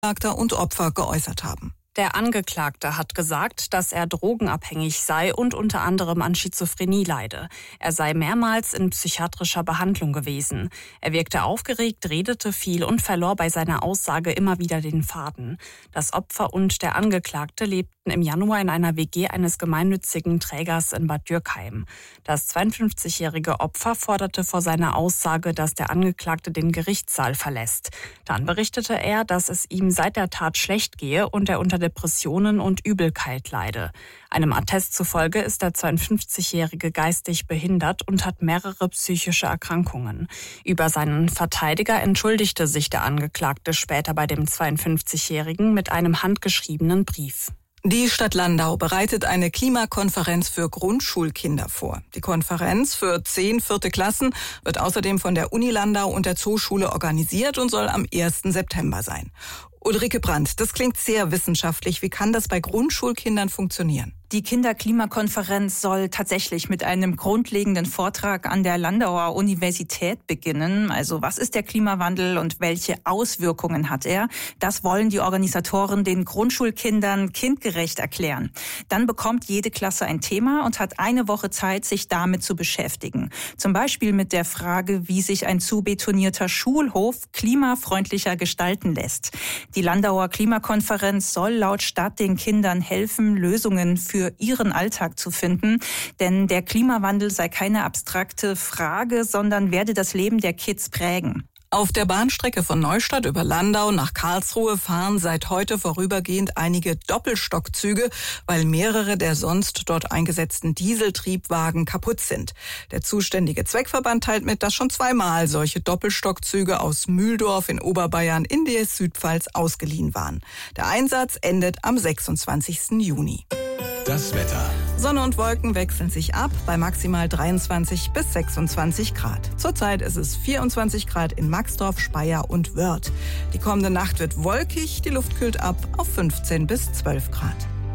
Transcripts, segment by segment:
Angeklagter und Opfer geäußert haben. Der Angeklagte hat gesagt, dass er drogenabhängig sei und unter anderem an Schizophrenie leide. Er sei mehrmals in psychiatrischer Behandlung gewesen. Er wirkte aufgeregt, redete viel und verlor bei seiner Aussage immer wieder den Faden. Das Opfer und der Angeklagte lebten im Januar in einer WG eines gemeinnützigen Trägers in Bad Dürkheim. Das 52-jährige Opfer forderte vor seiner Aussage, dass der Angeklagte den Gerichtssaal verlässt. Dann berichtete er, dass es ihm seit der Tat schlecht gehe und er unter Depressionen und Übelkeit leide. Einem Attest zufolge ist der 52-Jährige geistig behindert und hat mehrere psychische Erkrankungen. Über seinen Verteidiger entschuldigte sich der Angeklagte später bei dem 52-Jährigen mit einem handgeschriebenen Brief. Die Stadt Landau bereitet eine Klimakonferenz für Grundschulkinder vor. Die Konferenz für 10 vierte Klassen wird außerdem von der Uni Landau und der Zooschule organisiert und soll am 1. September sein. Ulrike Brandt, das klingt sehr wissenschaftlich. Wie kann das bei Grundschulkindern funktionieren? Die Kinderklimakonferenz soll tatsächlich mit einem grundlegenden Vortrag an der Landauer Universität beginnen. Also was ist der Klimawandel und welche Auswirkungen hat er? Das wollen die Organisatoren den Grundschulkindern kindgerecht erklären. Dann bekommt jede Klasse ein Thema und hat eine Woche Zeit, sich damit zu beschäftigen. Zum Beispiel mit der Frage, wie sich ein zu betonierter Schulhof klimafreundlicher gestalten lässt. Die Landauer Klimakonferenz soll laut Stadt den Kindern helfen, Lösungen für ihren Alltag zu finden. Denn der Klimawandel sei keine abstrakte Frage, sondern werde das Leben der Kids prägen. Auf der Bahnstrecke von Neustadt über Landau nach Karlsruhe fahren seit heute vorübergehend einige Doppelstockzüge, weil mehrere der sonst dort eingesetzten Dieseltriebwagen kaputt sind. Der zuständige Zweckverband teilt mit, dass schon 2-mal solche Doppelstockzüge aus Mühldorf in Oberbayern in die Südpfalz ausgeliehen waren. Der Einsatz endet am 26. Juni. Das Wetter. Sonne und Wolken wechseln sich ab bei maximal 23 bis 26 Grad. Zurzeit ist es 24 Grad in Maxdorf, Speyer und Wörth. Die kommende Nacht wird wolkig, die Luft kühlt ab auf 15 bis 12 Grad.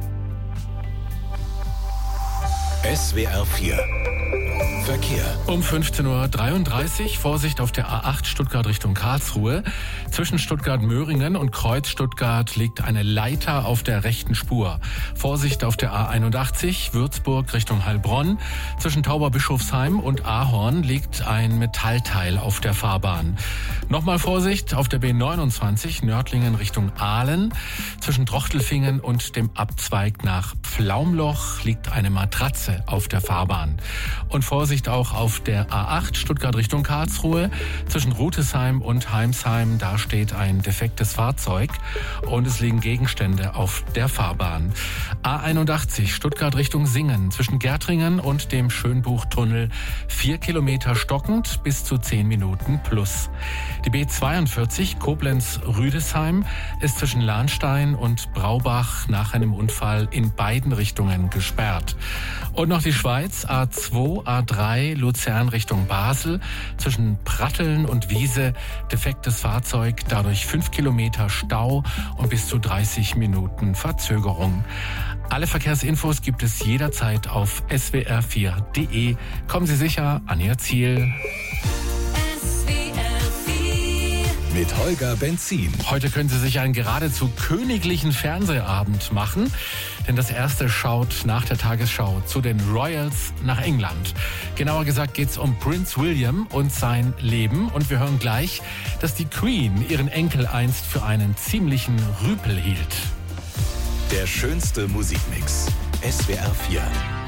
SWR 4 Verkehr. Um 15.33 Uhr, Vorsicht auf der A8 Stuttgart Richtung Karlsruhe. Zwischen Stuttgart-Möhringen und Kreuz Stuttgart liegt eine Leiter auf der rechten Spur. Vorsicht auf der A81 Würzburg Richtung Heilbronn. Zwischen Tauberbischofsheim und Ahorn liegt ein Metallteil auf der Fahrbahn. Nochmal Vorsicht auf der B29 Nördlingen Richtung Aalen. Zwischen Trochtelfingen und dem Abzweig nach Pflaumloch liegt eine Matratze auf der Fahrbahn. Und Vorsicht auch auf der A8 Stuttgart Richtung Karlsruhe. Zwischen Rutesheim und Heimsheim, da steht ein defektes Fahrzeug und es liegen Gegenstände auf der Fahrbahn. A81 Stuttgart Richtung Singen. Zwischen Gärtringen und dem Schönbuchtunnel 4 Kilometer stockend bis zu 10 Minuten plus. Die B42 Koblenz-Rüdesheim ist zwischen Lahnstein und Braubach nach einem Unfall in beiden Richtungen gesperrt. Und noch die Schweiz, A2, A3, Luzern Richtung Basel, zwischen Pratteln und Wiese, defektes Fahrzeug, dadurch 5 Kilometer Stau und bis zu 30 Minuten Verzögerung. Alle Verkehrsinfos gibt es jederzeit auf swr4.de. Kommen Sie sicher an Ihr Ziel. Mit Holger Benzin. Heute können Sie sich einen geradezu königlichen Fernsehabend machen, denn das erste schaut nach der Tagesschau zu den Royals nach England. Genauer gesagt geht es um Prinz William und sein Leben und wir hören gleich, dass die Queen ihren Enkel einst für einen ziemlichen Rüpel hielt. Der schönste Musikmix. SWR 4.